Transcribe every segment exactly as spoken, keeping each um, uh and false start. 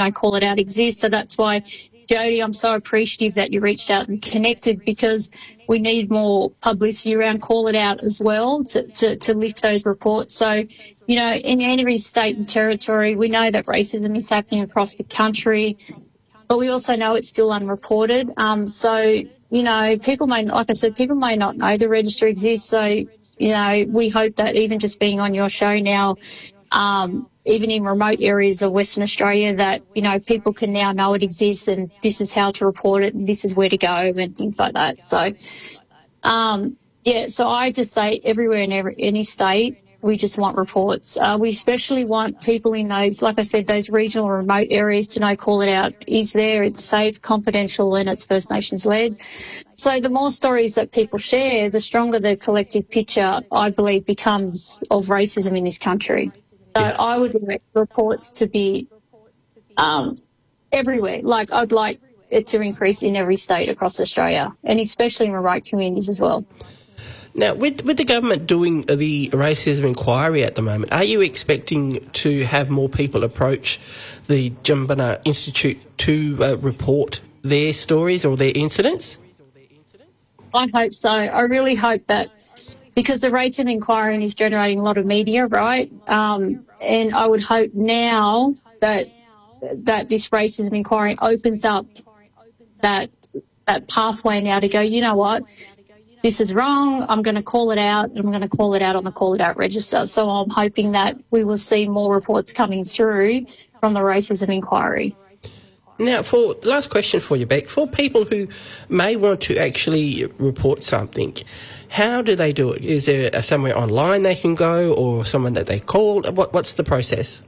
know, Call It Out exists. So that's why, Jody, I'm so appreciative that you reached out and connected, because we need more publicity around Call It Out as well to, to, to lift those reports. So, you know, in every state and territory, we know that racism is happening across the country, but we also know it's still unreported. Um, so, you know, people may, like I said, people may not know the register exists. So, you know, we hope that even just being on your show now, um, even in remote areas of Western Australia, that, you know, people can now know it exists and this is how to report it and this is where to go and things like that. So, um, yeah, so I just say everywhere in every, any state, we just want reports. Uh, we especially want people in those, like I said, those regional or remote areas to know Call It Out is there, it's safe, confidential, and it's First Nations led. So the more stories that people share, the stronger the collective picture, I believe, becomes of racism in this country. So Yeah. I would like reports to be um, everywhere. Like, I'd like it to increase in every state across Australia, and especially in remote communities as well. Now, with, with the government doing the racism inquiry at the moment, are you expecting to have more people approach the Jumbunna Institute to uh, report their stories or their incidents? I hope so. I really hope that, because the racism inquiry is generating a lot of media, right? Um, and I would hope now that that this racism inquiry opens up that that pathway now to go, you know what, this is wrong, I'm going to call it out, and I'm going to call it out on the Call It Out register. So I'm hoping that we will see more reports coming through from the racism inquiry. Now, for the last question for you, Beck, for people who may want to actually report something, how do they do it? Is there a, somewhere online they can go, or someone that they call? What, what's the process?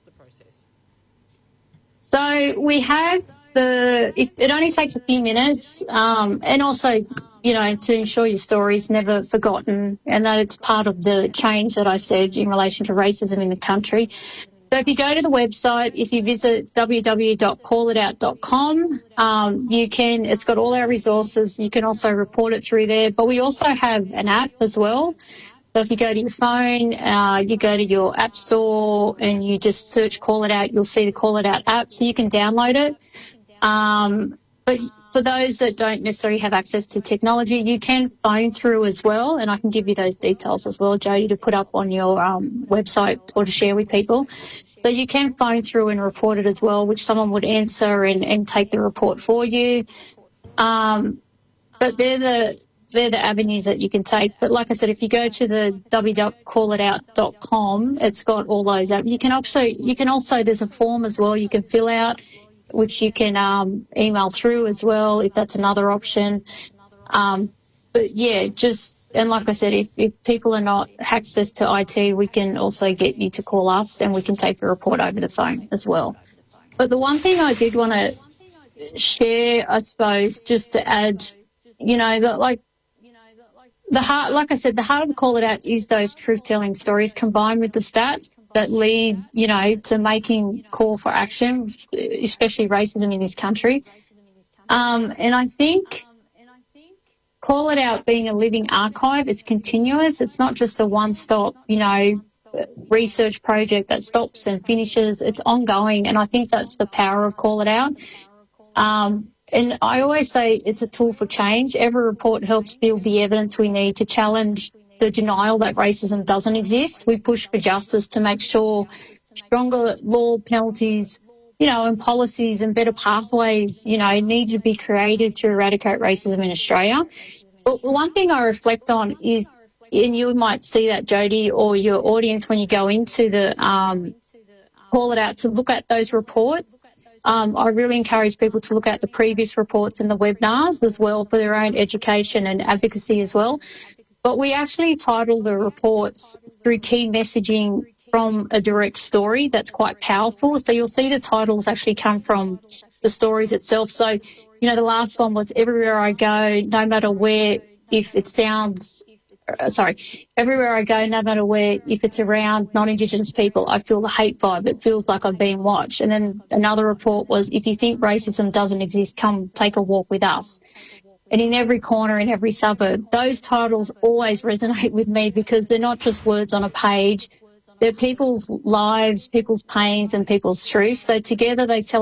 So we have the, if it only takes a few minutes, um, and also, you know, to ensure your story is never forgotten and that it's part of the change that I said in relation to racism in the country. So if you go to the website, if you visit w w w dot call it out dot com, um, you can, it's got all our resources. You can also report it through there. But we also have an app as well. So if you go to your phone, uh, you go to your app store and you just search Call It Out, you'll see the Call It Out app, so you can download it. Um, but for those that don't necessarily have access to technology, you can phone through as well, and I can give you those details as well, Jody, to put up on your um, website or to share with people. So you can phone through and report it as well, which someone would answer and, and take the report for you. Um, but they're the they're the avenues that you can take. But like I said, if you go to the w w w dot call it out dot com, it's got all those. You can also you can also there's a form as well you can fill out, which you can um, email through as well if that's another option. Um, but yeah, just, and like I said, if, if people are not access to I T, we can also get you to call us and we can take the report over the phone as well. But the one thing I did want to share, I suppose, just to add, you know, that like the heart, like I said, the heart of the Call It Out is those truth-telling stories combined with the stats that lead, you know, to making call for action, especially racism in this country. Um, and I think Call It Out being a living archive, it's continuous. It's not just a one-stop, you know, research project that stops and finishes. It's ongoing, and I think that's the power of Call It Out. Um, and I always say it's a tool for change. Every report helps build the evidence we need to challenge the denial that racism doesn't exist. We push for justice to make sure stronger law penalties, you know, and policies and better pathways, you know, need to be created to eradicate racism in Australia. But one thing I reflect on is, and you might see that, Jody, or your audience when you go into the um, Call It Out, to look at those reports. Um, I really encourage people to look at the previous reports and the webinars as well for their own education and advocacy as well. But we actually title the reports through key messaging from a direct story that's quite powerful. So you'll see the titles actually come from the stories itself. So, you know, the last one was Everywhere I Go, no matter where, if it sounds... Uh, sorry, everywhere I go, no matter where, if it's around non-Indigenous people, I feel the hate vibe. It feels like I'm being watched. And then another report was, if you think racism doesn't exist, come take a walk with us. And in every corner, in every suburb, those titles always resonate with me because they're not just words on a page. They're people's lives, people's pains and people's truths. So together they tell